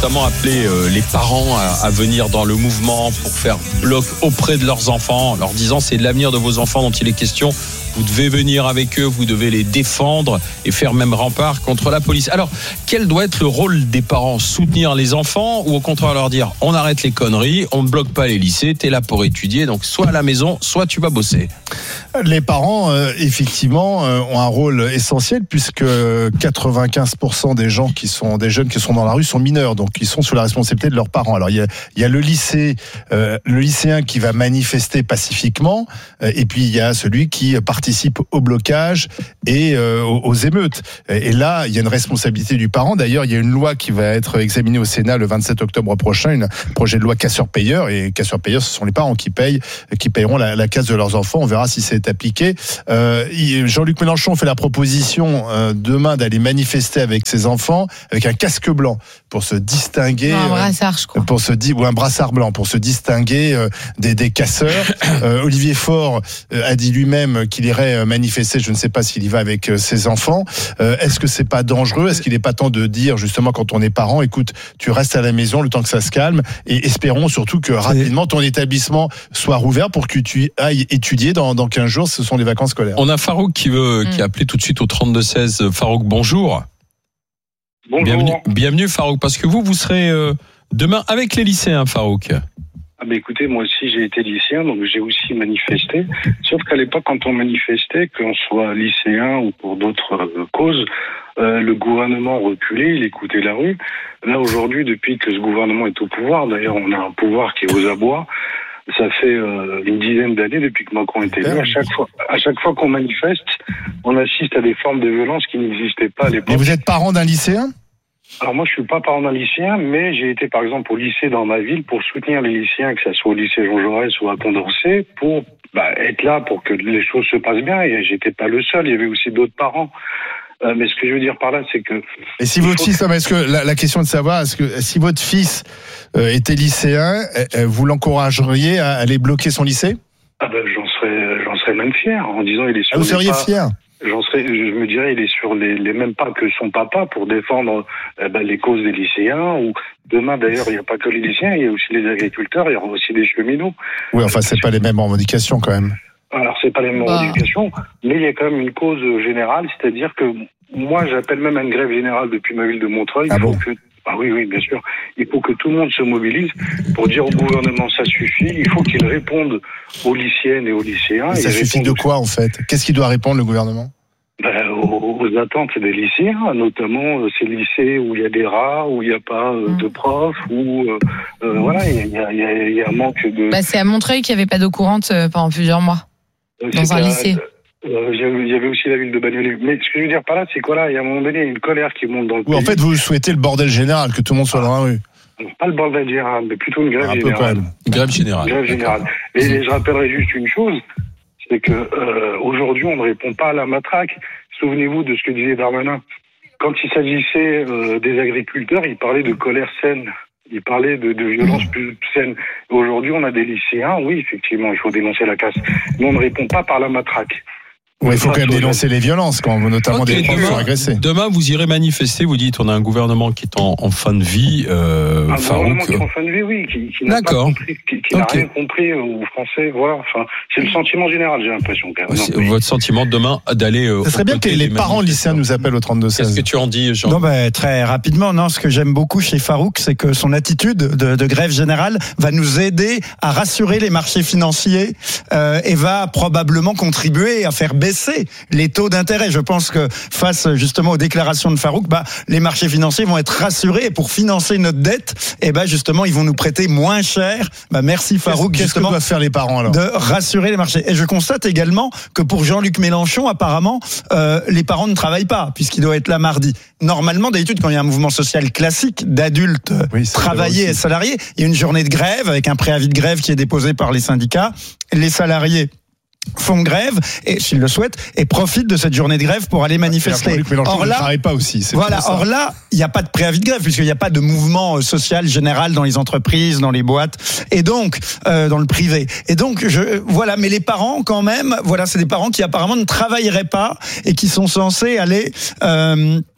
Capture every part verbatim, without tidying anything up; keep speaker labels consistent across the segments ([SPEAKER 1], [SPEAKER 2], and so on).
[SPEAKER 1] Notamment appeler euh, les parents à, à venir dans le mouvement pour faire bloc auprès de leurs enfants, en leur disant c'est de l'avenir de vos enfants dont il est question. Vous devez venir avec eux, vous devez les défendre et faire même rempart contre la police. Alors, quel doit être le rôle des parents ? Soutenir les enfants ou au contraire leur dire on arrête les conneries, on ne bloque pas les lycées, t'es là pour étudier, donc soit à la maison, soit tu vas bosser.
[SPEAKER 2] Les parents, euh, effectivement, euh, ont un rôle essentiel puisque quatre-vingt-quinze pour cent des gens qui sont des jeunes qui sont dans la rue sont mineurs, donc ils sont sous la responsabilité de leurs parents. Alors il y a, il y a le lycée, euh, le lycéen qui va manifester pacifiquement, euh, et puis il y a celui qui participe au blocage et euh, aux, aux émeutes. Et là, il y a une responsabilité du parent. D'ailleurs, il y a une loi qui va être examinée au Sénat le vingt-sept octobre prochain, un projet de loi casseur-payeur. Et casseur-payeur, ce sont les parents qui payent, qui payeront la, la casse de leurs enfants. On verra si c'est appliqué. Euh, Jean-Luc Mélenchon fait la proposition euh, demain d'aller manifester avec ses enfants avec un casque blanc pour se distinguer,
[SPEAKER 3] non, un brassard, je crois.
[SPEAKER 2] pour se di- ou un brassard blanc pour se distinguer euh, des, des casseurs. Euh, Olivier Faure euh, a dit lui-même qu'il irait manifester. Je ne sais pas s'il y va avec euh, ses enfants. Euh, est-ce que c'est pas dangereux ? Est-ce qu'il n'est pas temps de dire justement quand on est parent, écoute, tu restes à la maison le temps que ça se calme et espérons surtout que rapidement ton établissement soit rouvert pour que tu ailles étudier dans, dans quinze jours. Ce sont les vacances scolaires.
[SPEAKER 1] On a Farouk qui veut, qui a appelé tout de suite au trente-deux seize. Farouk, bonjour.
[SPEAKER 4] Bonjour.
[SPEAKER 1] Bienvenue, bienvenue Farouk, parce que vous, vous serez euh, demain avec les lycéens, Farouk.
[SPEAKER 4] Ah bah écoutez, moi aussi j'ai été lycéen, donc j'ai aussi manifesté. Sauf qu'à l'époque, quand on manifestait, qu'on soit lycéen ou pour d'autres euh, causes, euh, le gouvernement reculait, il écoutait la rue. Là aujourd'hui, depuis que ce gouvernement est au pouvoir, d'ailleurs on a un pouvoir qui est aux abois, ça fait euh, une dizaine d'années depuis que Macron était élu. À chaque fois, à chaque fois qu'on manifeste, on assiste à des formes de violence qui n'existaient pas à l'époque.
[SPEAKER 2] Et vous êtes parent d'un lycéen ?
[SPEAKER 4] Alors moi, je suis pas parent d'un lycéen, mais j'ai été par exemple au lycée dans ma ville pour soutenir les lycéens, que ça soit au lycée Jean Jaurès ou à Condorcet, pour bah, être là pour que les choses se passent bien. Et j'étais pas le seul, il y avait aussi d'autres parents. Euh, mais ce que je veux dire par là, c'est que...
[SPEAKER 2] Et si votre fils, est-ce que la, la question de savoir, est-ce que si votre fils euh, était lycéen, euh, vous l'encourageriez à aller bloquer son lycée ?
[SPEAKER 4] Ah ben, j'en serais, j'en serais même fier en disant il est sur.
[SPEAKER 2] Ah, vous seriez
[SPEAKER 4] pas...
[SPEAKER 2] fier ?
[SPEAKER 4] J'en serais, je me dirais, il est sur les, les mêmes pas que son papa pour défendre eh ben, les causes des lycéens. Ou demain, d'ailleurs, il n'y a pas que les lycéens, il y a aussi les agriculteurs, il y aura aussi des cheminots.
[SPEAKER 2] Oui, enfin, c'est pas les mêmes revendications quand même.
[SPEAKER 4] Alors, c'est pas les mêmes
[SPEAKER 3] bah.
[SPEAKER 4] revendications, mais il y a quand même une cause générale, c'est-à-dire que moi, j'appelle même à une grève générale depuis ma ville de Montreuil.
[SPEAKER 2] Ah
[SPEAKER 4] il faut
[SPEAKER 2] bon
[SPEAKER 4] que Ah oui, oui, bien sûr. Il faut que tout le monde se mobilise pour dire au gouvernement ça suffit. Il faut qu'il réponde aux lycéennes et aux lycéens.
[SPEAKER 2] Et ça suffit de quoi en fait ? Qu'est-ce qu'il doit répondre le gouvernement ?
[SPEAKER 4] Ben, aux, aux attentes des lycéens, notamment euh, ces lycées où il y a des rats, où il n'y a pas euh, de profs, où euh, euh, voilà, il y a, y, a, y a un manque de.
[SPEAKER 3] Bah, c'est à Montreuil qu'il n'y avait pas d'eau courante euh, pendant plusieurs mois dans un lycée.
[SPEAKER 4] Euh, il y avait aussi la ville de Bagnolet. Mais ce que je veux dire par là, c'est quoi là ? Il y a un moment donné, il y a une colère qui monte dans le
[SPEAKER 2] Ou
[SPEAKER 4] pays.
[SPEAKER 2] en fait, vous souhaitez le bordel général, que tout le monde soit dans la rue.
[SPEAKER 4] Pas le bordel général, mais plutôt une grève
[SPEAKER 2] Un peu
[SPEAKER 4] générale.
[SPEAKER 2] quand même.
[SPEAKER 1] Une grève générale.
[SPEAKER 4] Grève générale. Et, et je rappellerai juste une chose, c'est que euh, aujourd'hui, on ne répond pas à la matraque. Souvenez-vous de ce que disait Darmanin. Quand il s'agissait euh, des agriculteurs, il parlait de colère saine. Il parlait de, de violence plus saine. Aujourd'hui, on a des lycéens. Oui, effectivement, il faut dénoncer la casse. Mais on ne répond pas par la matraque.
[SPEAKER 2] Ouais, il faut quand même dénoncer les violences, quand notamment
[SPEAKER 1] Ok,
[SPEAKER 2] des profs qui sont
[SPEAKER 1] demain,
[SPEAKER 2] agressés.
[SPEAKER 1] demain, vous irez manifester. Vous dites, on a un gouvernement qui est en, en fin de vie. Euh,
[SPEAKER 4] Un
[SPEAKER 1] Farouk.
[SPEAKER 4] gouvernement qui est en fin de vie, oui, qui, qui n'a pas
[SPEAKER 1] D'accord.
[SPEAKER 4] compris, qui, qui n'a
[SPEAKER 1] Ok.
[SPEAKER 4] rien compris aux Français. Voilà. Enfin, c'est le sentiment général, j'ai l'impression. Quand même.
[SPEAKER 1] C'est
[SPEAKER 4] Non, mais-
[SPEAKER 1] votre sentiment demain d'aller. Euh,
[SPEAKER 2] Ça serait
[SPEAKER 1] aux
[SPEAKER 2] bien que
[SPEAKER 1] côtés
[SPEAKER 2] les
[SPEAKER 1] des
[SPEAKER 2] parents lycéens nous appellent au trente-deux
[SPEAKER 1] Qu'est-ce
[SPEAKER 2] seize.
[SPEAKER 1] que tu en dis, Jean ?
[SPEAKER 5] Non, ben, très rapidement, non. Ce que j'aime beaucoup chez Farouk, c'est que son attitude de, de grève générale va nous aider à rassurer les marchés financiers euh, et va probablement contribuer à faire baisser les taux d'intérêt. Je pense que face justement aux déclarations de Farouk, bah, les marchés financiers vont être rassurés et pour financer notre dette, et ben justement ils vont nous prêter moins cher. Bah, merci Farouk.
[SPEAKER 2] Qu'est-ce que
[SPEAKER 5] justement
[SPEAKER 2] doivent faire les parents alors ?
[SPEAKER 5] de rassurer les marchés. Et je constate également que pour Jean-Luc Mélenchon, apparemment, euh, les parents ne travaillent pas, puisqu'il doit être là mardi. Normalement, d'habitude, quand il y a un mouvement social classique d'adultes
[SPEAKER 2] Oui, c'est
[SPEAKER 5] travaillés
[SPEAKER 2] vrai
[SPEAKER 5] et salariés, il y a une journée de grève avec un préavis de grève qui est déposé par les syndicats. Les salariés font grève et s'ils le souhaitent et profitent de cette journée de grève pour aller manifester.
[SPEAKER 2] Jean-Luc Mélenchon
[SPEAKER 5] Or
[SPEAKER 2] ne
[SPEAKER 5] là,
[SPEAKER 2] travaille pas aussi. C'est
[SPEAKER 5] voilà.
[SPEAKER 2] pour ça.
[SPEAKER 5] Or là, il n'y a pas de préavis de grève puisqu'il n'y a pas de mouvement euh, social général dans les entreprises, dans les boîtes et donc euh, dans le privé. Et donc je voilà. Mais les parents, quand même, voilà, c'est des parents qui apparemment ne travailleraient pas et qui sont censés aller. Euh,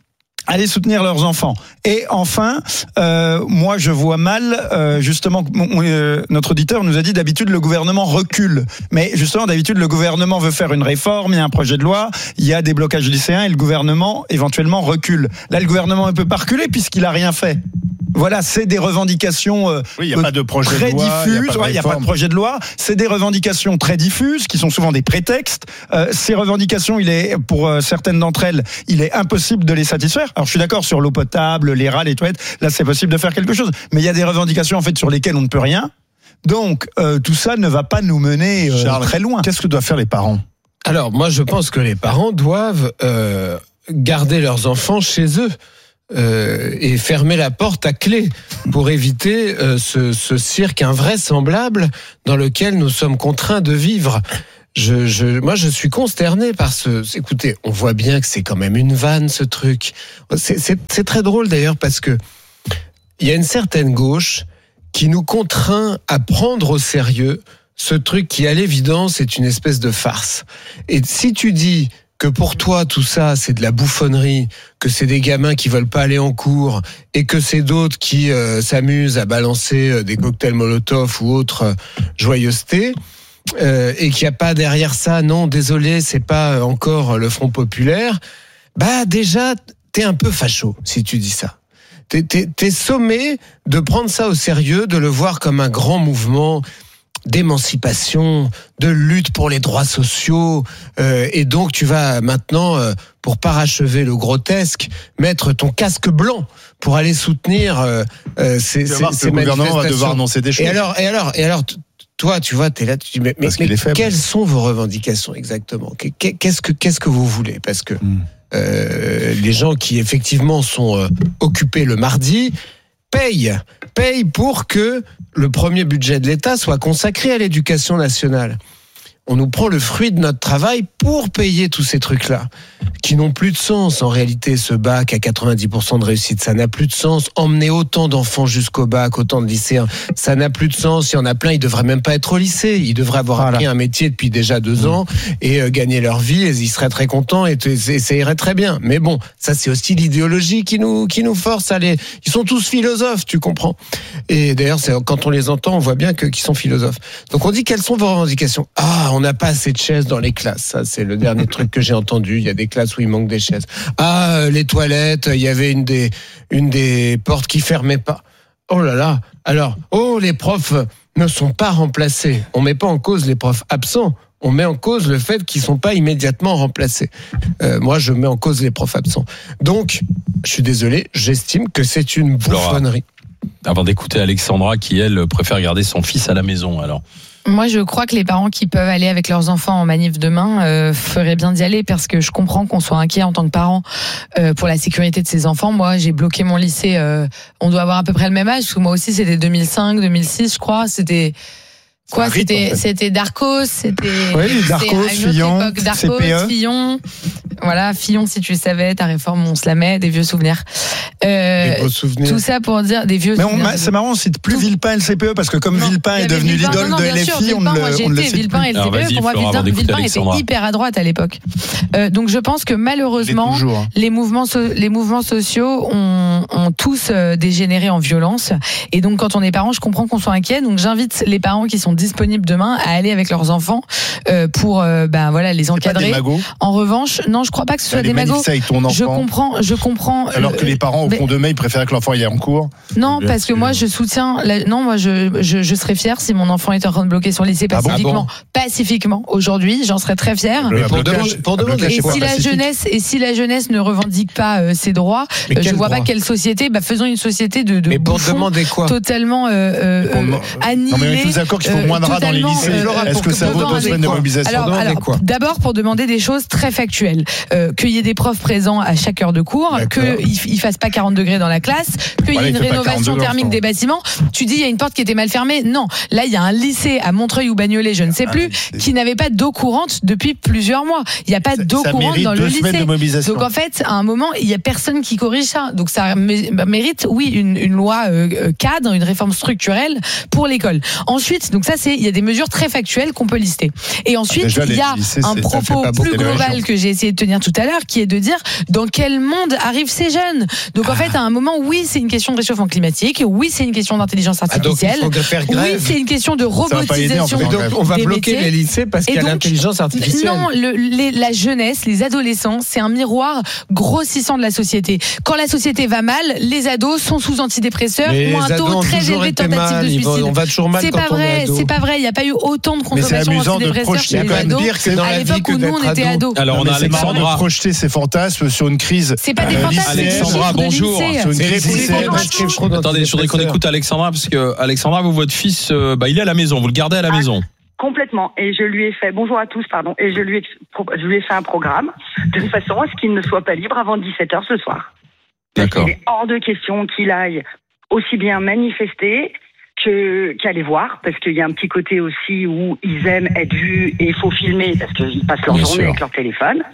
[SPEAKER 5] aller soutenir leurs enfants. Et enfin, euh, moi je vois mal, euh, justement, euh, notre auditeur nous a dit d'habitude le gouvernement recule. Mais justement, d'habitude le gouvernement veut faire une réforme, il y a un projet de loi, il y a des blocages lycéens et le gouvernement éventuellement recule. Là, le gouvernement ne peut pas reculer puisqu'il a rien fait. Voilà, c'est des revendications euh,
[SPEAKER 2] oui, y a pas de projet
[SPEAKER 5] très
[SPEAKER 2] de loi,
[SPEAKER 5] diffuses.
[SPEAKER 2] Il
[SPEAKER 5] n'y a, a pas de projet de loi. C'est des revendications très diffuses qui sont souvent des prétextes. Euh, ces revendications, il est pour euh, certaines d'entre elles, il est impossible de les satisfaire. Alors je suis d'accord sur l'eau potable, les rats, les toilettes. Là, c'est possible de faire quelque chose. Mais il y a des revendications en fait sur lesquelles on ne peut rien. Donc euh, tout ça ne va pas nous mener euh,
[SPEAKER 2] Charles,
[SPEAKER 5] très loin.
[SPEAKER 2] Qu'est-ce que doivent faire les parents ?
[SPEAKER 6] Alors moi, je pense que les parents doivent euh, garder leurs enfants chez eux. Euh, et fermer la porte à clé pour éviter euh, ce, ce cirque invraisemblable dans lequel nous sommes contraints de vivre. Je, je, moi, je suis consterné par ce. Écoutez, on voit bien que c'est quand même une vanne, ce truc. C'est, c'est, c'est très drôle d'ailleurs parce que il y a une certaine gauche qui nous contraint à prendre au sérieux ce truc qui, à l'évidence, est une espèce de farce. Et si tu dis que pour toi tout ça c'est de la bouffonnerie, que c'est des gamins qui veulent pas aller en cours et que c'est d'autres qui euh, s'amusent à balancer euh, des cocktails Molotov ou autres euh, joyeusetés euh, et qu'il n'y a pas derrière ça, non désolé c'est pas encore le Front Populaire, bah déjà t'es un peu facho si tu dis ça. T'es, t'es, t'es sommé de prendre ça au sérieux, de le voir comme un grand mouvement d'émancipation, de lutte pour les droits sociaux, euh, et donc tu vas maintenant, euh, pour parachever le grotesque, mettre ton casque blanc pour aller soutenir euh, euh, ces, ces, ces
[SPEAKER 2] le gouvernement va devoir
[SPEAKER 6] manifestations.
[SPEAKER 2] annoncer des choses.
[SPEAKER 6] Et alors, et alors, et alors, t- toi, tu vois, t'es là, tu dis mais, mais, mais quelles sont vos revendications exactement ? Qu'est-ce que qu'est-ce que vous voulez ? Parce que
[SPEAKER 2] mm.
[SPEAKER 6] euh, les gens qui effectivement sont euh, occupés le mardi payent, payent pour que le premier budget de l'État soit consacré à l'éducation nationale. On nous prend le fruit de notre travail pour payer tous ces trucs-là, qui n'ont plus de sens en réalité. Ce bac à quatre-vingt-dix pour cent de réussite, ça n'a plus de sens. Emmener autant d'enfants jusqu'au bac, autant de lycéens, ça n'a plus de sens. Il y en a plein, ils devraient même pas être au lycée. Ils devraient avoir voilà. appris un métier depuis déjà deux ans et euh, gagner leur vie. Et ils seraient très contents et, et ça irait très bien. Mais bon, ça c'est aussi l'idéologie qui nous qui nous force à les. Ils sont tous philosophes, tu comprends. Et d'ailleurs, c'est, quand on les entend, on voit bien que qu'ils sont philosophes. Donc on dit quelles sont vos revendications ? Ah, on n'a pas assez de chaises dans les classes. Ça, c'est le dernier truc que j'ai entendu. Il y a des classes où il manque des chaises. Ah, les toilettes, il y avait une des, une des portes qui fermait pas. Oh là là. Alors, oh, les profs ne sont pas remplacés. On met pas en cause les profs absents. On met en cause le fait qu'ils sont pas immédiatement remplacés. Euh, moi, je mets en cause les profs absents. Donc, je suis désolé, j'estime que c'est une bouffonnerie.
[SPEAKER 1] Avant d'écouter Alexandra, qui, elle, préfère garder son fils à la maison, alors.
[SPEAKER 3] Moi, je crois que les parents qui peuvent aller avec leurs enfants en manif demain euh, feraient bien d'y aller parce que je comprends qu'on soit inquiet en tant que parent euh, pour la sécurité de ses enfants. Moi, j'ai bloqué mon lycée. Euh, on doit avoir à peu près le même âge. Parce que moi aussi, c'était deux mille cinq, deux mille six, je crois. C'était quoi ?
[SPEAKER 2] rythme,
[SPEAKER 3] C'était,
[SPEAKER 2] en fait.
[SPEAKER 3] c'était Darcos. C'était.
[SPEAKER 5] Oui, Darcos, Fillon,
[SPEAKER 3] Darcos,
[SPEAKER 5] C P E.
[SPEAKER 3] Fillon. Voilà, Fillon, si tu le savais, ta réforme, on se la met, des vieux souvenirs. Euh,
[SPEAKER 6] Des beaux souvenirs.
[SPEAKER 3] Tout ça pour dire des vieux
[SPEAKER 5] Mais on,
[SPEAKER 3] souvenirs.
[SPEAKER 5] c'est marrant, on cite plus
[SPEAKER 3] Tout.
[SPEAKER 5] Villepin et le C P E parce que comme
[SPEAKER 3] Non,
[SPEAKER 5] Villepin
[SPEAKER 3] il y
[SPEAKER 5] est
[SPEAKER 3] avait
[SPEAKER 5] devenu
[SPEAKER 3] Villepin.
[SPEAKER 5] l'idole
[SPEAKER 3] Non, non,
[SPEAKER 5] de
[SPEAKER 3] bien
[SPEAKER 5] L F
[SPEAKER 3] sûr,
[SPEAKER 5] I, on
[SPEAKER 3] Villepin,
[SPEAKER 5] ne
[SPEAKER 3] moi,
[SPEAKER 5] le,
[SPEAKER 3] j'ai
[SPEAKER 5] on ne le
[SPEAKER 3] été
[SPEAKER 5] cite
[SPEAKER 3] Villepin
[SPEAKER 5] plus.
[SPEAKER 3] et le
[SPEAKER 1] Alors,
[SPEAKER 3] C P E.
[SPEAKER 1] vas-y,
[SPEAKER 3] Pour moi,
[SPEAKER 1] Flora,
[SPEAKER 3] Villepin,
[SPEAKER 1] avant d'écouter
[SPEAKER 3] Villepin était
[SPEAKER 1] Alexandra.
[SPEAKER 3] hyper à droite à l'époque. Euh, donc je pense que
[SPEAKER 2] Il est
[SPEAKER 3] malheureusement,
[SPEAKER 2] toujours, hein.
[SPEAKER 3] les mouvements, so- les mouvements sociaux ont, ont tous euh, dégénéré en violence. Et donc quand on est parent, je comprends qu'on soit inquiet. Donc j'invite les parents qui sont disponibles demain à aller avec leurs enfants euh, pour euh, ben voilà les
[SPEAKER 2] C'est pas des
[SPEAKER 3] encadrer.
[SPEAKER 2] magots.
[SPEAKER 3] En revanche, non, je crois pas que ce soit
[SPEAKER 2] Les
[SPEAKER 3] des magots.
[SPEAKER 2] manifs avec ton
[SPEAKER 3] Je
[SPEAKER 2] enfant.
[SPEAKER 3] comprends, je comprends.
[SPEAKER 2] Alors
[SPEAKER 3] euh,
[SPEAKER 2] que les parents, au
[SPEAKER 3] mais-
[SPEAKER 2] fond d'eux-mêmes, ils préfèrent que l'enfant y aille en cours.
[SPEAKER 3] Non,
[SPEAKER 1] Bien
[SPEAKER 3] parce que
[SPEAKER 1] sûr.
[SPEAKER 3] moi je soutiens. La... Non, moi je, je je serais fière si mon enfant était en train de bloquer son lycée
[SPEAKER 2] Ah bon
[SPEAKER 3] pacifiquement. Pacifiquement, aujourd'hui, j'en serais très fière.
[SPEAKER 2] Le
[SPEAKER 6] Mais pour
[SPEAKER 2] blocage-
[SPEAKER 6] demander- pour
[SPEAKER 2] le
[SPEAKER 6] demander-
[SPEAKER 2] blocage,
[SPEAKER 3] Et
[SPEAKER 2] c'est quoi,
[SPEAKER 3] si la
[SPEAKER 2] pacifique ?
[SPEAKER 3] jeunesse et si la jeunesse ne revendique pas euh, ses droits,
[SPEAKER 6] Mais
[SPEAKER 3] euh, je
[SPEAKER 6] quel
[SPEAKER 3] vois
[SPEAKER 6] droit
[SPEAKER 3] pas quelle société. Bah faisons une société de, de
[SPEAKER 6] Mais pour
[SPEAKER 3] bouffons
[SPEAKER 6] demander quoi ?
[SPEAKER 3] totalement euh,
[SPEAKER 2] Pour
[SPEAKER 3] euh,
[SPEAKER 2] le-
[SPEAKER 3] annihilés.
[SPEAKER 2] Non, mais on est tous d'accord qu'il faut
[SPEAKER 3] euh,
[SPEAKER 2] moins de rats dans les
[SPEAKER 3] totalement,
[SPEAKER 2] lycées.
[SPEAKER 3] euh,
[SPEAKER 2] Est-ce
[SPEAKER 6] pour
[SPEAKER 2] que
[SPEAKER 6] que
[SPEAKER 2] ça vaut
[SPEAKER 6] devant
[SPEAKER 2] deux
[SPEAKER 6] des
[SPEAKER 2] semaines de
[SPEAKER 6] quoi
[SPEAKER 2] mobilisation ?
[SPEAKER 3] Alors,
[SPEAKER 6] demander
[SPEAKER 3] alors,
[SPEAKER 6] quoi
[SPEAKER 3] d'abord pour demander des choses très factuelles, euh, qu'il y ait des profs présents à chaque heure de cours,
[SPEAKER 2] D'accord.
[SPEAKER 3] qu'ils ne fassent pas quarante degrés dans la classe, qu'il
[SPEAKER 2] Voilà,
[SPEAKER 3] y ait
[SPEAKER 2] il
[SPEAKER 3] une
[SPEAKER 2] fait pas quarante
[SPEAKER 3] rénovation
[SPEAKER 2] degrés,
[SPEAKER 3] thermique
[SPEAKER 2] enfin.
[SPEAKER 3] des bâtiments. Tu dis il y a une porte qui était mal fermée. Non, là il y a un lycée à Montreuil ou Bagnolet, je ne sais plus,
[SPEAKER 2] c'est-
[SPEAKER 3] qui n'avait pas d'eau courante depuis plusieurs mois. Il n'y a pas d'eau
[SPEAKER 2] Ça
[SPEAKER 3] courante
[SPEAKER 2] mérite
[SPEAKER 3] dans le
[SPEAKER 2] deux semaines
[SPEAKER 3] lycée.
[SPEAKER 2] de mobilisation.
[SPEAKER 3] Donc en fait, à un moment, il y a personne qui corrige ça. Donc ça mé- bah, mérite, oui, une, une loi euh, euh, cadre, une réforme structurelle pour l'école. Ensuite, donc ça ça, c'est, il y a des mesures très factuelles qu'on peut lister. Et ensuite,
[SPEAKER 2] Déjà,
[SPEAKER 3] il y a
[SPEAKER 2] lycées,
[SPEAKER 3] un propos plus global que j'ai essayé de tenir tout à l'heure, qui est de dire dans quel monde arrivent ces jeunes. Donc en fait, à un moment, oui, c'est une question de réchauffement climatique, oui, c'est une question d'intelligence artificielle,
[SPEAKER 6] ah, donc il faut faire grève.
[SPEAKER 3] Oui, c'est une question de robotisation.
[SPEAKER 2] aider,
[SPEAKER 6] donc, on va
[SPEAKER 3] des
[SPEAKER 6] bloquer
[SPEAKER 3] métiers.
[SPEAKER 6] les lycées parce qu'il y a
[SPEAKER 3] donc,
[SPEAKER 6] l'intelligence artificielle.
[SPEAKER 3] Non, le, les, la jeunesse, les adolescents, c'est un miroir grossissant de la société. Quand la société va mal, les ados sont sous antidépresseurs,
[SPEAKER 6] Mais
[SPEAKER 3] ont un
[SPEAKER 6] les
[SPEAKER 3] taux
[SPEAKER 6] ados ont
[SPEAKER 3] très
[SPEAKER 6] toujours
[SPEAKER 3] élevé de
[SPEAKER 6] été
[SPEAKER 3] tentatives
[SPEAKER 6] mal,
[SPEAKER 3] de
[SPEAKER 6] ils vont-
[SPEAKER 3] suicide.
[SPEAKER 6] on va toujours mal
[SPEAKER 3] C'est
[SPEAKER 6] quand
[SPEAKER 3] pas
[SPEAKER 6] on est
[SPEAKER 3] vrai,
[SPEAKER 6] ado.
[SPEAKER 3] c'est pas vrai. Il n'y a pas eu autant de
[SPEAKER 2] Mais c'est
[SPEAKER 3] consommation
[SPEAKER 2] amusant de
[SPEAKER 3] d'antidépresseurs
[SPEAKER 2] projeter
[SPEAKER 3] chez les
[SPEAKER 2] quand même
[SPEAKER 3] ados
[SPEAKER 6] pire que dans
[SPEAKER 3] à
[SPEAKER 6] la vie
[SPEAKER 3] l'époque
[SPEAKER 6] que
[SPEAKER 3] où nous on
[SPEAKER 6] d'être
[SPEAKER 3] était
[SPEAKER 6] ado.
[SPEAKER 3] ados.
[SPEAKER 1] Alors on
[SPEAKER 2] Non,
[SPEAKER 1] a
[SPEAKER 2] mais c'est marrant
[SPEAKER 1] Alexandra.
[SPEAKER 2] de projeter ses fantasmes sur une crise.
[SPEAKER 3] C'est pas des
[SPEAKER 2] euh,
[SPEAKER 3] fantasmes, c'est des
[SPEAKER 2] lycéenne.
[SPEAKER 1] Alexandra,
[SPEAKER 3] chiffres de
[SPEAKER 1] bonjour.
[SPEAKER 3] l'INSEE.
[SPEAKER 2] Sur une
[SPEAKER 6] C'est
[SPEAKER 2] grippe
[SPEAKER 6] les
[SPEAKER 2] lycéenne.
[SPEAKER 6] lycées, prescrivent trop
[SPEAKER 1] Attendez, je voudrais qu'on
[SPEAKER 6] d'antidépresseurs.
[SPEAKER 1] écoute Alexandra parce que Alexandra, vous, votre fils, euh, bah, il est à la maison. Vous le gardez à la
[SPEAKER 7] Ah.
[SPEAKER 1] maison.
[SPEAKER 7] Complètement. Et je lui ai fait, bonjour à tous, pardon, et je lui ai, je lui ai fait un programme de façon à ce qu'il ne soit pas libre avant dix-sept heures ce soir.
[SPEAKER 1] D'accord.
[SPEAKER 7] Il est hors de question qu'il aille aussi bien manifester que, qu'aller voir, parce qu'il y a un petit côté aussi où ils aiment être vus et il faut filmer parce qu'ils passent leur
[SPEAKER 1] Bien
[SPEAKER 7] journée
[SPEAKER 1] sûr.
[SPEAKER 7] avec leur téléphone.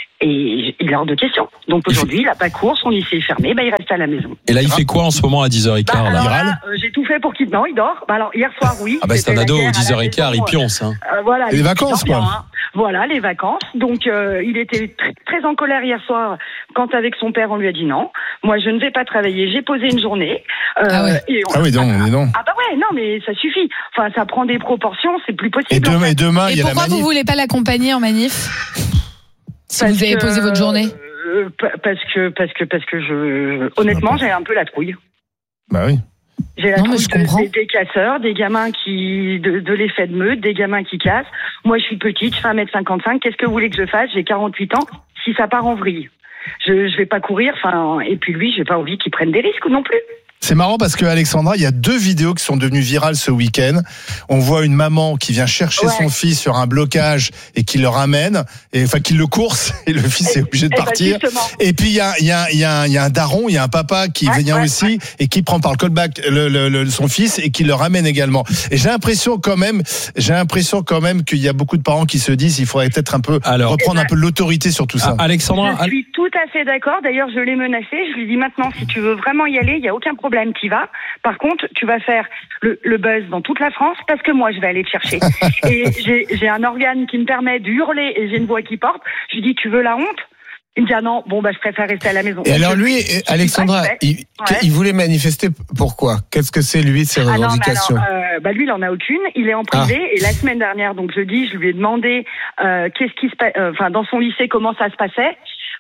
[SPEAKER 7] Et il est hors de question. Donc
[SPEAKER 1] Il
[SPEAKER 7] aujourd'hui, il n'a pas cours, son lycée est fermé, bah, il reste à la maison.
[SPEAKER 1] Et là, il fait quoi en ce moment à dix heures quinze
[SPEAKER 7] Bah,
[SPEAKER 1] là
[SPEAKER 7] alors
[SPEAKER 2] il
[SPEAKER 7] là,
[SPEAKER 2] râle
[SPEAKER 7] euh, j'ai tout fait pour qu'il... Non, il dort. Bah, alors, hier soir, oui.
[SPEAKER 1] Ah bah c'est
[SPEAKER 7] C'était
[SPEAKER 1] un
[SPEAKER 7] la
[SPEAKER 1] ado,
[SPEAKER 7] guerre à la
[SPEAKER 1] dix heures quinze, il
[SPEAKER 7] maison.
[SPEAKER 1] pionce. Hein.
[SPEAKER 7] Euh, voilà,
[SPEAKER 2] Les
[SPEAKER 7] il-
[SPEAKER 2] vacances,
[SPEAKER 7] il dort bien,
[SPEAKER 2] quoi.
[SPEAKER 7] hein. Voilà, les vacances. Donc, euh, il était très, très en colère hier soir quand, avec son père, on lui a dit non. Moi, je ne vais pas travailler. J'ai posé une journée. Euh,
[SPEAKER 3] Ah ouais.
[SPEAKER 7] et on-
[SPEAKER 2] Ah oui, non, mais non.
[SPEAKER 7] Ah bah ouais, non, mais ça suffit. Enfin, ça prend des proportions, c'est plus possible.
[SPEAKER 2] Et demain,
[SPEAKER 7] en fait.
[SPEAKER 2] et demain, il
[SPEAKER 3] Et
[SPEAKER 2] y a la
[SPEAKER 3] pourquoi vous
[SPEAKER 2] manif.
[SPEAKER 3] voulez pas l'accompagner en manif si
[SPEAKER 7] Parce
[SPEAKER 3] vous avez
[SPEAKER 7] que,
[SPEAKER 3] posé votre journée?
[SPEAKER 7] euh, pa- Parce que, parce que, parce que je, honnêtement, j'ai un peu la trouille.
[SPEAKER 2] Bah oui.
[SPEAKER 7] J'ai la
[SPEAKER 3] Non, mais
[SPEAKER 7] trouille
[SPEAKER 3] je
[SPEAKER 7] de-
[SPEAKER 3] comprends.
[SPEAKER 7] des, des casseurs, des gamins qui de, de l'effet de meute, des gamins qui cassent. Moi, je suis petite, je fais un mètre cinquante-cinq. Qu'est-ce que vous voulez que je fasse? J'ai quarante-huit ans. Si ça part en vrille, je je vais pas courir. Enfin, et puis lui, j'ai pas envie qu'il prenne des risques non plus.
[SPEAKER 2] C'est marrant parce que Alexandra, il y a deux vidéos qui sont devenues virales ce week-end. On voit une maman qui vient chercher
[SPEAKER 7] Ouais.
[SPEAKER 2] son fils sur un blocage et qui le ramène, et enfin qui le course, et le fils est obligé de
[SPEAKER 7] Eh ben,
[SPEAKER 2] partir.
[SPEAKER 7] justement.
[SPEAKER 2] Et puis il y a, il y, a, il y, a un- il y a un daron, il y a un papa qui
[SPEAKER 7] Ouais,
[SPEAKER 2] vient
[SPEAKER 7] ouais,
[SPEAKER 2] aussi et qui prend par le callback le, le, le- son fils et qui le ramène également. Et j'ai l'impression quand même, j'ai l'impression quand même qu'il y a beaucoup de parents qui se disent il faudrait peut-être un peu
[SPEAKER 1] Alors-
[SPEAKER 2] reprendre un peu l'autorité sur tout ça.
[SPEAKER 1] Ah, Alexandra,
[SPEAKER 7] Je suis tout à fait d'accord. D'ailleurs, je l'ai menacé. Je lui dis maintenant, si tu veux vraiment y aller, il y a aucun problème, tu y vas. Par contre, tu vas faire le, le buzz dans toute la France parce que moi, je vais aller te chercher. Et j'ai, j'ai un organe qui me permet de hurler et j'ai une voix qui porte. Je lui dis, tu veux la honte? Il me dit, ah non, bon, bah, je préfère rester à la maison.
[SPEAKER 6] Et alors
[SPEAKER 7] Je-
[SPEAKER 6] lui,
[SPEAKER 7] je-
[SPEAKER 6] Alexandra,
[SPEAKER 7] Ouais.
[SPEAKER 6] il,
[SPEAKER 7] Ouais.
[SPEAKER 6] il voulait manifester pourquoi? Qu'est-ce que c'est lui, ses
[SPEAKER 7] Ah non, mais
[SPEAKER 6] revendications?
[SPEAKER 7] alors, euh, bah lui, il en a aucune. Il est en privé.
[SPEAKER 6] Ah.
[SPEAKER 7] Et la semaine dernière, donc jeudi, je lui ai demandé euh, qu'est-ce qui se passe, enfin dans son lycée, comment ça se passait.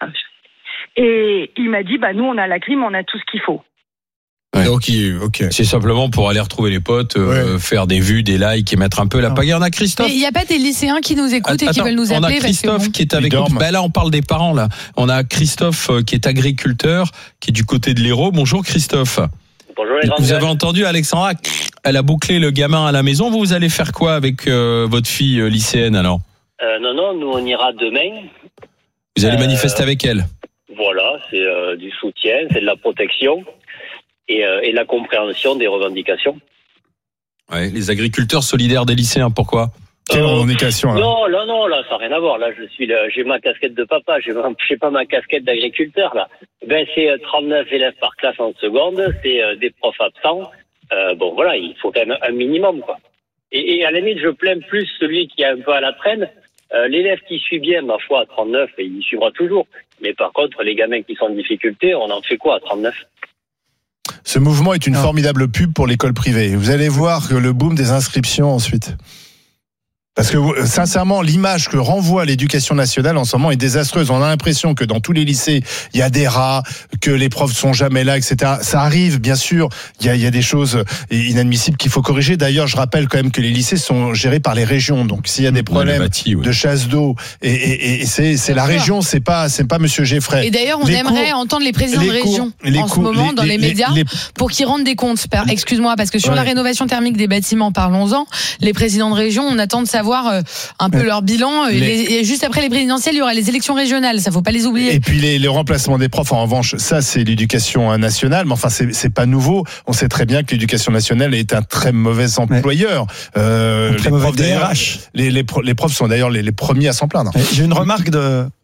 [SPEAKER 7] Et il m'a dit, bah nous, on a la clim, on a tout ce qu'il faut.
[SPEAKER 1] Ouais.
[SPEAKER 6] Donc, il- ok.
[SPEAKER 1] c'est simplement pour aller retrouver les potes, euh, faire des vues, des likes et mettre un peu la
[SPEAKER 2] Non.
[SPEAKER 1] pagaille. On a Christophe.
[SPEAKER 3] Mais il n'y a pas des lycéens qui nous écoutent et qui
[SPEAKER 1] Attends,
[SPEAKER 3] veulent nous
[SPEAKER 1] on
[SPEAKER 3] appeler
[SPEAKER 1] a
[SPEAKER 3] parce que
[SPEAKER 1] Christophe
[SPEAKER 3] bon.
[SPEAKER 1] qui est avec
[SPEAKER 2] Ils
[SPEAKER 1] nous.
[SPEAKER 2] dorment.
[SPEAKER 1] Ben là, on parle des parents là. On a Christophe euh, qui est agriculteur, qui est du côté de l'Hérault. Bonjour Christophe.
[SPEAKER 8] Bonjour les grands
[SPEAKER 1] Vous
[SPEAKER 8] gars.
[SPEAKER 1] avez entendu Alexandra, elle a bouclé le gamin à la maison. Vous, vous allez faire quoi avec euh, votre fille euh, lycéenne alors?
[SPEAKER 8] Euh, non, non, nous on ira demain.
[SPEAKER 1] Vous allez
[SPEAKER 8] Euh,
[SPEAKER 1] manifester avec elle?
[SPEAKER 8] Voilà, c'est euh, du soutien, c'est de la protection et, euh, et de la compréhension des revendications.
[SPEAKER 1] Ouais, les agriculteurs solidaires des lycéens, pourquoi?
[SPEAKER 2] Quelle
[SPEAKER 8] Euh,
[SPEAKER 2] revendication là.
[SPEAKER 8] Non, là, non, là, ça n'a rien à voir. Là, je suis, là, j'ai ma casquette de papa, j'ai, ma- j'ai pas ma casquette d'agriculteur là. Ben, c'est euh, trente-neuf élèves par classe en seconde, c'est euh, des profs absents. Euh, bon, voilà, il faut quand même un minimum, quoi. Et, et à la limite, je plains plus celui qui est un peu à la traîne. Euh, l'élève qui suit bien, ma foi, à trente-neuf, il suivra toujours. Mais par contre, les gamins qui sont en difficulté, on en fait quoi à trente-neuf?
[SPEAKER 2] Ce mouvement est une
[SPEAKER 5] Non.
[SPEAKER 2] formidable pub pour l'école privée. Vous allez voir que le boom des inscriptions ensuite. Parce que euh, sincèrement, l'image que renvoie l'éducation nationale en ce moment est désastreuse. On a l'impression que dans tous les lycées, il y a des rats, que les profs sont jamais là, et cetera. Ça arrive, bien sûr. Il y a, il y a des choses inadmissibles qu'il faut corriger. D'ailleurs, je rappelle quand même que les lycées sont gérés par les régions. Donc, s'il y a des problèmes
[SPEAKER 1] Ouais, le bâti, ouais.
[SPEAKER 2] de chasse d'eau, et, et, et c'est, c'est la
[SPEAKER 3] Bien sûr.
[SPEAKER 2] région, c'est pas, c'est pas Monsieur Geffray.
[SPEAKER 3] Et d'ailleurs, on
[SPEAKER 2] Les
[SPEAKER 3] aimerait
[SPEAKER 2] cours-
[SPEAKER 3] entendre les présidents
[SPEAKER 2] les
[SPEAKER 3] de
[SPEAKER 2] cours-
[SPEAKER 3] région
[SPEAKER 2] les
[SPEAKER 3] en ce
[SPEAKER 2] cours-
[SPEAKER 3] moment
[SPEAKER 2] les-
[SPEAKER 3] dans les,
[SPEAKER 2] les-
[SPEAKER 3] médias
[SPEAKER 2] les-
[SPEAKER 3] pour qu'ils rendent des comptes. Par- Excuse-moi, parce que sur
[SPEAKER 2] Ouais.
[SPEAKER 3] la rénovation thermique des bâtiments, parlons-en, les présidents de région, on attend de savoir euh, un peu
[SPEAKER 2] Ouais.
[SPEAKER 3] leur bilan. Et
[SPEAKER 2] Les-
[SPEAKER 3] les- et juste après les présidentielles, il y aura les élections régionales. Ça, faut pas les oublier.
[SPEAKER 2] Et puis les, les remplacements des profs, en revanche, ça c'est l'éducation nationale, mais enfin c'est, c'est pas nouveau. On sait très bien que l'éducation nationale est un très mauvais employeur. Euh,
[SPEAKER 5] Un très
[SPEAKER 2] les
[SPEAKER 5] mauvais
[SPEAKER 2] profs, d'ailleurs,
[SPEAKER 5] D R H.
[SPEAKER 2] Les, les, pro- les profs sont d'ailleurs les, les premiers à s'en plaindre.
[SPEAKER 5] J'ai une remarque de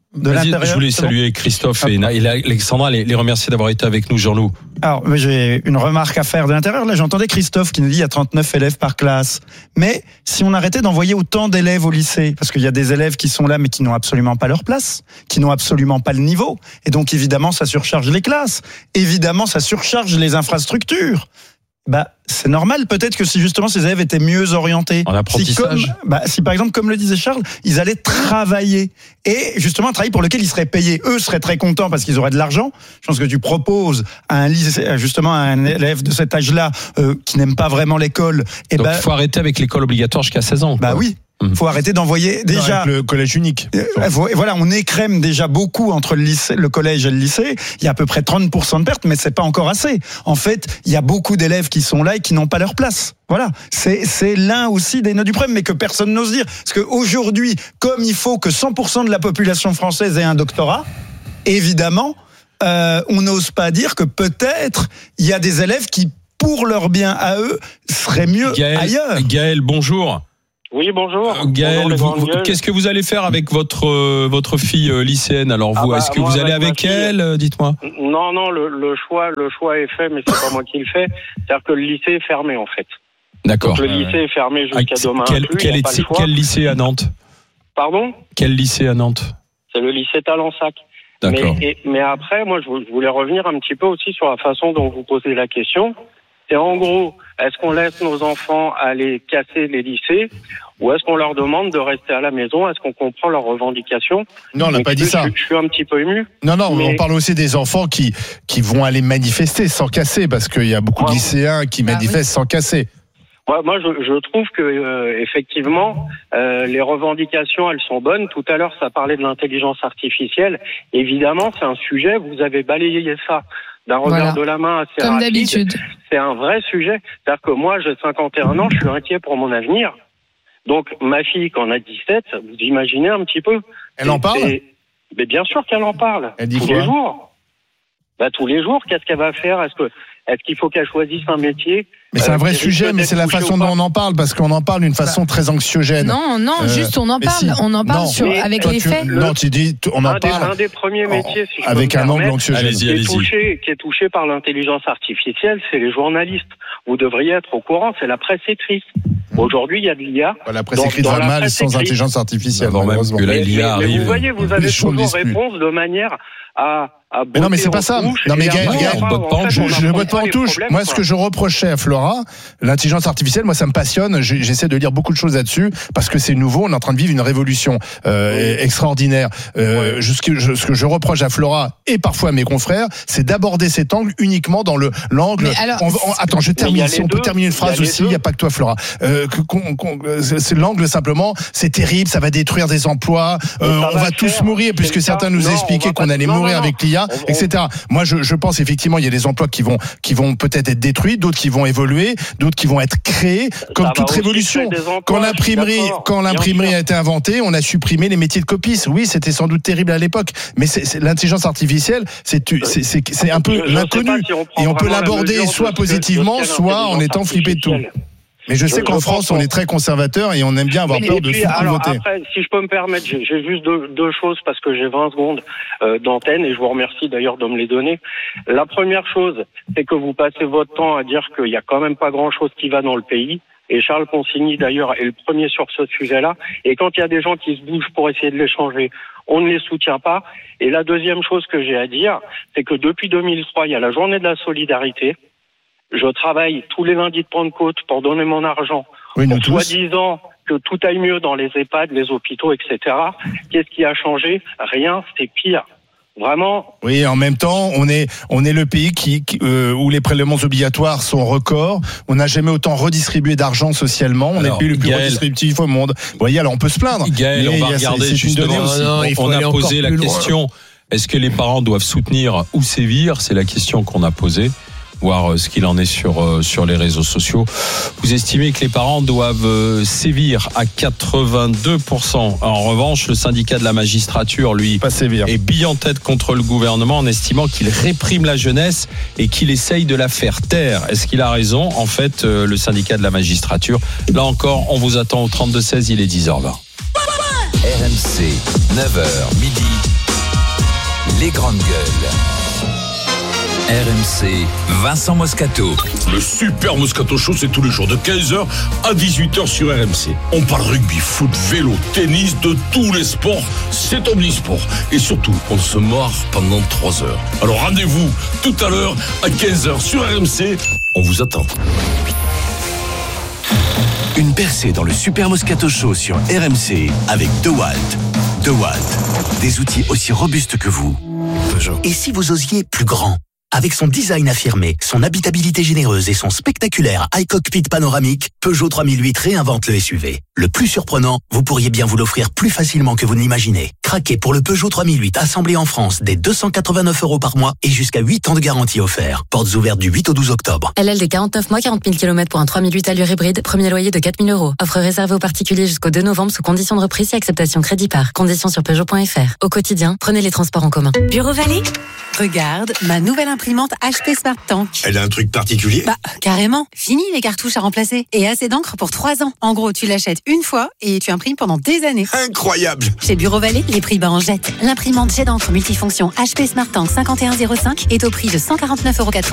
[SPEAKER 5] de
[SPEAKER 1] Vas-y,
[SPEAKER 5] l'intérieur.
[SPEAKER 1] je voulais
[SPEAKER 5] c'est bon.
[SPEAKER 1] saluer Christophe et, et Alexandra, les, les remercier d'avoir été avec nous, Jean-Loup.
[SPEAKER 5] Alors, j'ai une remarque à faire de l'intérieur. Là, j'entendais Christophe qui nous dit qu'il y a trente-neuf élèves par classe. Mais si on arrêtait d'envoyer autant d'élèves au lycée, parce qu'il y a des élèves qui sont là mais qui n'ont absolument pas leur place, qui n'ont absolument pas le niveau, et donc évidemment ça surcharge les classes, évidemment ça surcharge les infrastructures. Bah, c'est normal. Peut-être que si justement ces élèves étaient mieux orientés,
[SPEAKER 1] en apprentissage,
[SPEAKER 5] si, comme, bah, si par exemple, comme le disait Charles, ils allaient travailler et justement un travail pour lequel ils seraient payés. Eux seraient très contents parce qu'ils auraient de l'argent. Je pense que tu proposes à un lycée, justement à un élève de cet âge-là euh, qui n'aime pas vraiment l'école. Et
[SPEAKER 1] donc il
[SPEAKER 5] bah,
[SPEAKER 1] faut arrêter avec l'école obligatoire jusqu'à seize ans.
[SPEAKER 5] Bah
[SPEAKER 1] quoi.
[SPEAKER 5] oui.
[SPEAKER 1] Mmh.
[SPEAKER 5] Faut arrêter d'envoyer déjà
[SPEAKER 2] non, le collège unique.
[SPEAKER 5] Euh, voilà, on écrème déjà beaucoup entre le lycée, le collège et le lycée. Il y a à peu près trente pour cent de pertes, mais c'est pas encore assez. En fait, il y a beaucoup d'élèves qui sont là et qui n'ont pas leur place. Voilà, c'est c'est l'un aussi des nœuds du problème, mais que personne n'ose dire. Parce qu'aujourd'hui, comme il faut que cent pour cent de la population française ait un doctorat, évidemment, euh, on n'ose pas dire que peut-être il y a des élèves qui, pour leur bien à eux, seraient mieux
[SPEAKER 1] Gaël,
[SPEAKER 5] ailleurs.
[SPEAKER 1] Gaël, bonjour.
[SPEAKER 8] Oui, bonjour.
[SPEAKER 1] Euh, Gaël,
[SPEAKER 8] bonjour,
[SPEAKER 1] vous, vous, qu'est-ce que vous allez faire avec votre euh, votre fille euh, lycéenne? Alors vous,
[SPEAKER 8] ah bah,
[SPEAKER 1] est-ce que
[SPEAKER 8] moi,
[SPEAKER 1] vous allez
[SPEAKER 8] avec
[SPEAKER 1] avec
[SPEAKER 8] ma fille,
[SPEAKER 1] elle? Dites-moi.
[SPEAKER 8] Non, non, le, le choix, le choix est fait, mais c'est pas moi qui le fais. C'est-à-dire que le lycée est fermé en fait.
[SPEAKER 1] D'accord.
[SPEAKER 8] Donc, le lycée est fermé jusqu'à
[SPEAKER 1] Ah,
[SPEAKER 8] demain.
[SPEAKER 1] quel,
[SPEAKER 8] inclus,
[SPEAKER 1] quel,
[SPEAKER 8] y a
[SPEAKER 1] est,
[SPEAKER 8] pas le choix.
[SPEAKER 1] quel lycée à Nantes?
[SPEAKER 8] Pardon?
[SPEAKER 1] Quel lycée à Nantes?
[SPEAKER 8] C'est le lycée Talensac.
[SPEAKER 1] D'accord.
[SPEAKER 8] Mais, et, mais après, moi, je voulais revenir un petit peu aussi sur la façon dont vous posez la question. C'est en gros, est-ce qu'on laisse nos enfants aller casser les lycées ou est-ce qu'on leur demande de rester à la maison? Est-ce qu'on comprend leurs revendications?
[SPEAKER 2] Non, on n'a
[SPEAKER 8] Donc,
[SPEAKER 2] pas dit
[SPEAKER 8] je,
[SPEAKER 2] ça.
[SPEAKER 8] Je, je suis un petit peu ému.
[SPEAKER 2] Non, non,
[SPEAKER 8] mais...
[SPEAKER 2] on parle aussi des enfants qui, qui vont aller manifester sans casser, parce qu'il y a beaucoup de lycéens qui
[SPEAKER 3] Ah,
[SPEAKER 2] manifestent
[SPEAKER 3] oui.
[SPEAKER 2] sans casser.
[SPEAKER 8] Ouais, moi, je, je trouve que euh, effectivement, euh, les revendications, elles sont bonnes. Tout à l'heure, ça parlait de l'intelligence artificielle. Évidemment, c'est un sujet. Vous avez balayé ça d'un revers
[SPEAKER 3] Voilà.
[SPEAKER 8] de la main assez
[SPEAKER 3] Comme
[SPEAKER 8] rapide.
[SPEAKER 3] d'habitude.
[SPEAKER 8] C'est un vrai sujet. C'est-à-dire que moi, j'ai cinquante et un ans, je suis inquiet pour mon avenir. Donc, ma fille, quand on a dix-sept, vous imaginez un petit peu.
[SPEAKER 2] Elle en parle?
[SPEAKER 8] C'est- Mais bien sûr qu'elle en parle.
[SPEAKER 2] Elle dit
[SPEAKER 8] tous
[SPEAKER 2] quoi?
[SPEAKER 8] les jours. Bah, tous les jours, qu'est-ce qu'elle va faire? Est-ce que, est-ce qu'il faut qu'elle choisisse un métier?
[SPEAKER 2] Mais c'est un
[SPEAKER 8] Euh,
[SPEAKER 2] vrai
[SPEAKER 8] qui risque
[SPEAKER 2] sujet, mais
[SPEAKER 8] d'être
[SPEAKER 2] c'est la
[SPEAKER 8] touché
[SPEAKER 2] façon
[SPEAKER 8] ou
[SPEAKER 2] dont
[SPEAKER 8] pas?
[SPEAKER 2] on en parle, parce qu'on en parle d'une façon très anxiogène.
[SPEAKER 3] Non, non,
[SPEAKER 2] Euh,
[SPEAKER 3] juste on en
[SPEAKER 2] mais
[SPEAKER 3] parle.
[SPEAKER 2] si.
[SPEAKER 3] On en parle
[SPEAKER 2] Non.
[SPEAKER 3] sur,
[SPEAKER 8] Mais
[SPEAKER 3] avec
[SPEAKER 2] Toi,
[SPEAKER 3] les
[SPEAKER 2] tu-
[SPEAKER 3] faits.
[SPEAKER 2] Non, tu dis, on en
[SPEAKER 8] un, des,
[SPEAKER 2] parle
[SPEAKER 8] un des premiers métiers, si je peux
[SPEAKER 2] avec
[SPEAKER 8] me
[SPEAKER 2] un angle
[SPEAKER 8] permettre,
[SPEAKER 2] anxiogène.
[SPEAKER 1] Allez-y,
[SPEAKER 8] qui est,
[SPEAKER 1] allez-y.
[SPEAKER 8] touché, qui est touché par l'intelligence artificielle, c'est les journalistes. Vous devriez être au courant, c'est la presse écrite. Aujourd'hui, il y a de l'I A.
[SPEAKER 2] La presse
[SPEAKER 8] Dans-
[SPEAKER 2] écrite
[SPEAKER 8] dans
[SPEAKER 2] va
[SPEAKER 8] la
[SPEAKER 2] mal
[SPEAKER 8] presse
[SPEAKER 2] sans
[SPEAKER 8] écrite.
[SPEAKER 2] intelligence artificielle.
[SPEAKER 1] Avant même
[SPEAKER 2] malheureusement.
[SPEAKER 1] que la
[SPEAKER 8] Mais,
[SPEAKER 1] l'I A
[SPEAKER 8] mais- mais
[SPEAKER 1] arrive.
[SPEAKER 8] vous voyez, vous
[SPEAKER 2] Les
[SPEAKER 8] avez
[SPEAKER 2] choses
[SPEAKER 8] toujours
[SPEAKER 2] disent plus.
[SPEAKER 8] réponse de manière à, à
[SPEAKER 2] Mais non, mais
[SPEAKER 8] botter
[SPEAKER 2] c'est pas
[SPEAKER 8] en
[SPEAKER 2] ça.
[SPEAKER 8] touche
[SPEAKER 2] Non, mais
[SPEAKER 8] et à
[SPEAKER 2] Gaël,
[SPEAKER 8] voir,
[SPEAKER 2] Gaël,
[SPEAKER 8] en
[SPEAKER 1] botte pas en
[SPEAKER 8] fait,
[SPEAKER 2] Je,
[SPEAKER 8] on
[SPEAKER 2] je ne
[SPEAKER 8] apprend
[SPEAKER 2] botte pas en
[SPEAKER 8] les
[SPEAKER 2] touche.
[SPEAKER 8] problèmes,
[SPEAKER 2] Moi, ce
[SPEAKER 8] quoi.
[SPEAKER 2] que je reprochais à Flora, l'intelligence artificielle, moi, ça me passionne. J'ai- J'essaie de lire beaucoup de choses là-dessus parce que c'est nouveau. On est en train de vivre une révolution euh,
[SPEAKER 8] Oui.
[SPEAKER 2] extraordinaire. Euh, ce, que je, ce que je reproche à Flora et parfois à mes confrères, c'est d'aborder cet angle uniquement dans le l'angle.
[SPEAKER 3] Mais alors-
[SPEAKER 2] On va- on- attends, je
[SPEAKER 8] il y
[SPEAKER 2] termine.
[SPEAKER 8] a
[SPEAKER 2] Si
[SPEAKER 8] les
[SPEAKER 2] on peut
[SPEAKER 8] deux.
[SPEAKER 2] terminer une
[SPEAKER 8] Il y
[SPEAKER 2] phrase
[SPEAKER 8] a les
[SPEAKER 2] aussi, il n'y a
[SPEAKER 8] deux.
[SPEAKER 2] pas que toi, Flora. Euh, que- qu'on- qu'on- c'est c'est l'angle simplement. C'est terrible, ça va détruire des emplois.
[SPEAKER 8] Mais
[SPEAKER 2] Euh,
[SPEAKER 8] ça
[SPEAKER 2] on
[SPEAKER 8] va
[SPEAKER 2] va
[SPEAKER 8] le
[SPEAKER 2] tous
[SPEAKER 8] faire.
[SPEAKER 2] mourir
[SPEAKER 8] C'est
[SPEAKER 2] puisque
[SPEAKER 8] le
[SPEAKER 2] certains
[SPEAKER 8] cas.
[SPEAKER 2] nous
[SPEAKER 8] Non, on
[SPEAKER 2] expliquaient
[SPEAKER 8] va
[SPEAKER 2] qu'on
[SPEAKER 8] pas-
[SPEAKER 2] allait
[SPEAKER 8] non,
[SPEAKER 2] mourir
[SPEAKER 8] non,
[SPEAKER 2] avec l'I A,
[SPEAKER 8] on- on-
[SPEAKER 2] et cetera. Moi, je, je pense effectivement, il y a des emplois qui vont qui vont peut-être être détruits, d'autres qui vont évoluer, d'autres qui vont être créés, comme
[SPEAKER 8] va
[SPEAKER 2] toute
[SPEAKER 8] aussi
[SPEAKER 2] révolution.
[SPEAKER 8] créer des emplois,
[SPEAKER 2] Quand
[SPEAKER 8] je suis
[SPEAKER 2] l'imprimerie,
[SPEAKER 8] d'accord,
[SPEAKER 2] quand
[SPEAKER 8] bien
[SPEAKER 2] l'imprimerie
[SPEAKER 8] sûr.
[SPEAKER 2] a été inventée, on a supprimé les métiers de copistes. Oui, c'était sans doute terrible à l'époque, mais c'est, c'est- l'intelligence artificielle, c'est c'est c'est, c'est un peu
[SPEAKER 8] Je- je sais
[SPEAKER 2] l'inconnu,
[SPEAKER 8] pas si on prend
[SPEAKER 2] et on peut
[SPEAKER 8] vraiment la
[SPEAKER 2] l'aborder
[SPEAKER 8] mesure de
[SPEAKER 2] soit
[SPEAKER 8] ce que-
[SPEAKER 2] positivement,
[SPEAKER 8] de ce qu'est
[SPEAKER 2] soit en
[SPEAKER 8] l'intelligence
[SPEAKER 2] étant flippé de tout.
[SPEAKER 8] artificielle.
[SPEAKER 2] Mais je sais
[SPEAKER 8] Je-
[SPEAKER 2] qu'en
[SPEAKER 8] je
[SPEAKER 2] France,
[SPEAKER 8] pense
[SPEAKER 2] on est
[SPEAKER 8] qu'on-
[SPEAKER 2] très conservateur et on aime bien avoir
[SPEAKER 8] Mais-
[SPEAKER 2] peur
[SPEAKER 8] et
[SPEAKER 2] de
[SPEAKER 8] puis,
[SPEAKER 2] tout
[SPEAKER 8] alors,
[SPEAKER 2] voter.
[SPEAKER 8] après, si je peux me permettre, j'ai, j'ai juste deux, deux choses parce que j'ai vingt secondes euh, d'antenne et je vous remercie d'ailleurs de me les donner. La première chose, c'est que vous passez votre temps à dire qu'il y a quand même pas grand-chose qui va dans le pays. Et Charles Consigny, d'ailleurs, est le premier sur ce sujet-là. Et quand il y a des gens qui se bougent pour essayer de les changer, on ne les soutient pas. Et la deuxième chose que j'ai à dire, c'est que depuis deux mille trois, il y a la journée de la solidarité. Je travaille tous les lundis de Pentecôte pour donner mon argent,
[SPEAKER 2] Oui, nous
[SPEAKER 8] pour
[SPEAKER 2] tous.
[SPEAKER 8] soi-disant que tout aille mieux dans les EHPAD, les hôpitaux, et cetera. Qu'est-ce qui a changé? Rien, c'est pire. Vraiment,
[SPEAKER 2] Oui, en même temps, on est on est le pays qui, qui, euh, où les prélèvements obligatoires sont records. On n'a jamais autant redistribué d'argent socialement. On
[SPEAKER 1] Alors,
[SPEAKER 2] est le pays le plus
[SPEAKER 1] Gaël-
[SPEAKER 2] redistributif au monde. Vous voyez, alors on peut se plaindre.
[SPEAKER 1] Gaël,
[SPEAKER 2] mais
[SPEAKER 1] on
[SPEAKER 2] il y
[SPEAKER 1] va
[SPEAKER 2] a-
[SPEAKER 1] regarder
[SPEAKER 2] c'est, c'est une donnée
[SPEAKER 1] justement.
[SPEAKER 2] aussi.
[SPEAKER 6] Non, il faut
[SPEAKER 1] on
[SPEAKER 6] aller
[SPEAKER 1] a
[SPEAKER 6] encore
[SPEAKER 1] posé la
[SPEAKER 6] plus loin.
[SPEAKER 1] question. Est-ce que les parents doivent soutenir ou sévir? C'est la question qu'on a posée. Voir ce qu'il en est sur euh, sur les réseaux sociaux. Vous estimez que les parents doivent euh, sévir à quatre-vingt-deux pour cent. En revanche, le syndicat de la magistrature, lui,
[SPEAKER 2] Pas sévère.
[SPEAKER 1] est bille en tête contre le gouvernement en estimant qu'il réprime la jeunesse et qu'il essaye de la faire taire. Est-ce qu'il a raison? En fait, euh, le syndicat de la magistrature, là encore, on vous attend au trente-deux seize, il est dix heures vingt.
[SPEAKER 9] R M C, neuf heures midi. les grandes gueules. R M C, Vincent Moscato.
[SPEAKER 10] Le Super Moscato Show, c'est tous les jours de quinze heures à dix-huit heures sur R M C. On parle rugby, foot, vélo, tennis, de tous les sports. C'est omnisport. Et surtout, on se marre pendant trois heures. Alors rendez-vous tout à l'heure à quinze heures sur R M C. On vous attend.
[SPEAKER 11] Une percée dans le Super Moscato Show sur R M C avec DeWalt. DeWalt, des outils aussi robustes que vous. Peugeot. Et si vous osiez plus grand ? Avec son design affirmé, son habitabilité généreuse et son spectaculaire iCockpit panoramique, Peugeot trois mille huit réinvente le S U V. Le plus surprenant, vous pourriez bien vous l'offrir plus facilement que vous ne l'imaginez. Craquez pour le Peugeot trois mille huit assemblé en France dès deux cent quatre-vingt-neuf euros par mois et jusqu'à huit ans de garantie offert. Portes ouvertes du huit au douze octobre.
[SPEAKER 12] L L D quarante-neuf mois, quarante mille kilomètres pour un trois mille huit allure hybride, premier loyer de quatre mille euros. Offre réservée aux particuliers jusqu'au deux novembre sous conditions de reprise et acceptation crédit par. Conditions sur Peugeot point F R. Au quotidien, prenez les transports en commun.
[SPEAKER 13] Bureau Vallée ? Regarde, ma nouvelle imprimante H P Smart Tank.
[SPEAKER 11] Elle a un truc particulier ?
[SPEAKER 13] Bah, carrément. Fini les cartouches à remplacer. Et assez d'encre pour trois ans. En gros, tu l'achètes une fois et tu imprimes pendant des années.
[SPEAKER 11] Incroyable !
[SPEAKER 13] Chez Bureau Vallée, les prix bas en jette. L'imprimante jet d'encre multifonction H P Smart Tank cinquante et un zéro cinq est au prix de cent quarante-neuf euros quatre-vingts.